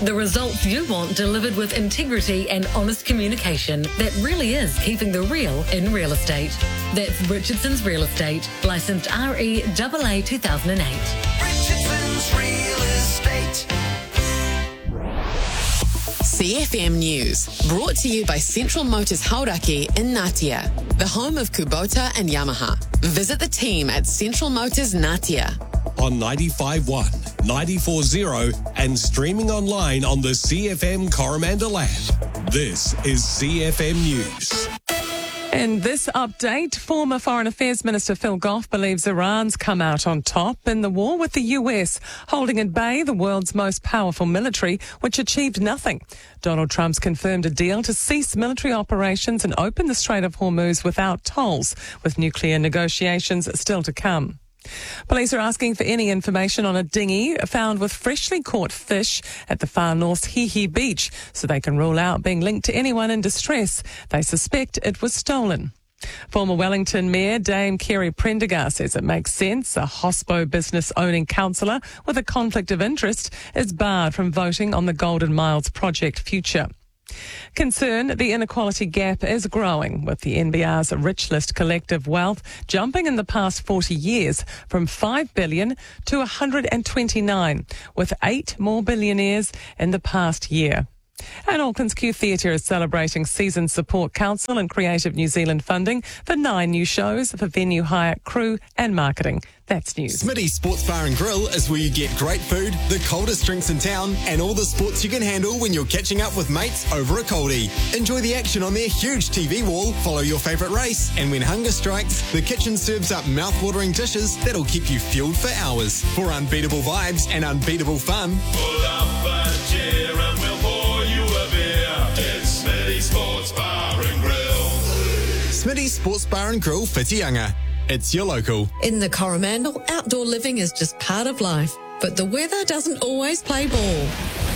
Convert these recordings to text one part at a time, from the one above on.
The results you want delivered with integrity and honest communication that really is keeping the real in real estate. That's Richardson's Real Estate, licensed REAA 2008. Richardson's Real Estate. CFM News, brought to you by Central Motors Hauraki in Ngatea, the home of Kubota and Yamaha. Visit the team at Central Motors Ngatea. On 95.1, 94.0 and streaming online on the CFM Coromandel app. This is CFM News. In this update, former Foreign Affairs Minister Phil Goff believes Iran's come out on top in the war with the US, holding at bay the world's most powerful military, which achieved nothing. Donald Trump's confirmed a deal to cease military operations and open the Strait of Hormuz without tolls, with nuclear negotiations still to come. Police are asking for any information on a dinghy found with freshly caught fish at the far north's Hihi Beach, so they can rule out being linked to anyone in distress. They suspect it was stolen. Former Wellington Mayor Dame Kerry Prendergast says it makes sense a hospo business-owning councillor with a conflict of interest is barred from voting on the Golden Miles project future. Concern, the inequality gap is growing, with the NBR's Rich List collective wealth jumping in the past 40 years from 5 billion to 129, with 8 more billionaires in the past year. And Auckland's Q Theatre is celebrating Season Support Council and Creative New Zealand funding for 9 new shows for venue hire, crew and marketing. That's news. Smitty's Sports Bar and Grill is where you get great food, the coldest drinks in town, and all the sports you can handle when you're catching up with mates over a coldie. Enjoy the action on their huge TV wall, follow your favourite race, and when hunger strikes, the kitchen serves up mouth-watering dishes that'll keep you fueled for hours. For unbeatable vibes and unbeatable fun, pull up a chair and we'll pour you a beer. It's Smitty's Sports Bar and Grill. Smitty's Sports Bar and Grill, Whitianga. It's your local. In the Coromandel, outdoor living is just part of life, but the weather doesn't always play ball.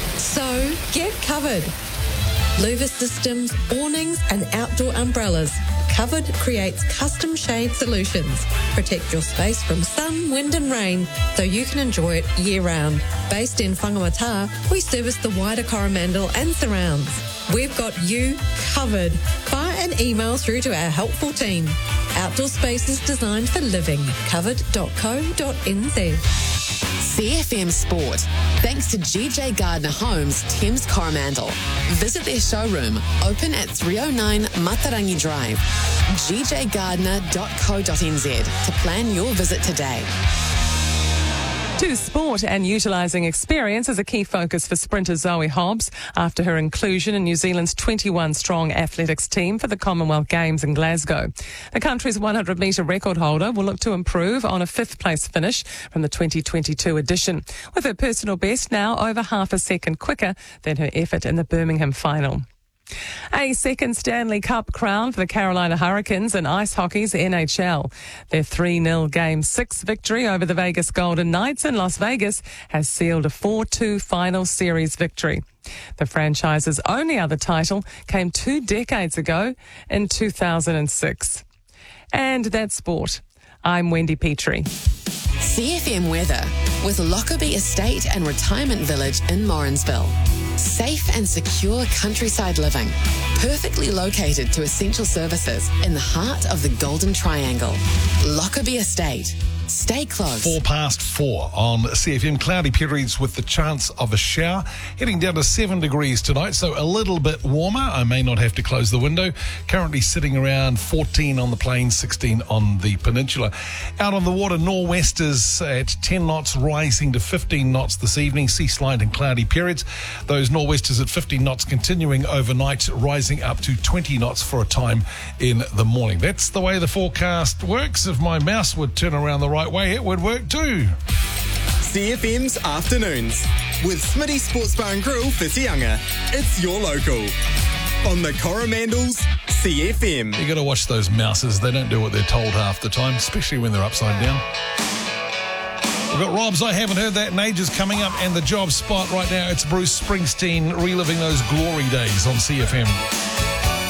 So get covered. Louver systems, awnings and outdoor umbrellas. Covered creates custom shade solutions. Protect your space from sun, wind and rain so you can enjoy it year-round. Based in Whangamata, we service the wider Coromandel and surrounds. We've got you covered. Fire an email through to our helpful team. Outdoor spaces designed for living. Covered.co.nz. CFM Sport, thanks to GJ Gardner Homes, Thames Coromandel. Visit their showroom, open at 309 Matarangi Drive. gjgardner.co.nz to plan your visit today. To sport and utilising experience is a key focus for sprinter Zoe Hobbs after her inclusion in New Zealand's 21-strong athletics team for the Commonwealth Games in Glasgow. The country's 100-metre record holder will look to improve on a 5th-place finish from the 2022 edition, with her personal best now over half a second quicker than her effort in the Birmingham final. A second Stanley Cup crown for the Carolina Hurricanes in ice hockey's NHL. Their 3-0 Game 6 victory over the Vegas Golden Knights in Las Vegas has sealed a 4-2 final series victory. The franchise's only other title came 2 decades ago in 2006. And that's sport. I'm Wendy Petrie. CFM weather with Lockerbie Estate and Retirement Village in Morrinsville. Safe and secure countryside living, perfectly located to essential services in the heart of the Golden Triangle. Lockerbie Estate. Stay close. 4:04 on CFM. Cloudy periods with the chance of a shower. Heading down to 7 degrees tonight, so a little bit warmer. I may not have to close the window. Currently sitting around 14 on the plains, 16 on the peninsula. Out on the water, nor'westers at 10 knots, rising to 15 knots this evening. Sea slight and cloudy periods. Those nor'westers at 15 knots continuing overnight, rising up to 20 knots for a time in the morning. That's the way the forecast works. If my mouse would turn around the right way, it would work too. CFM's Afternoons with Smitty Sports Bar and Grill, Whitianga. It's your local. On the Coromandel's CFM. You got to watch those mouses. They don't do what they're told half the time, especially when they're upside down. We've got Rob's I Haven't Heard That in Ages coming up, and the job spot right now. It's Bruce Springsteen reliving those glory days on CFM.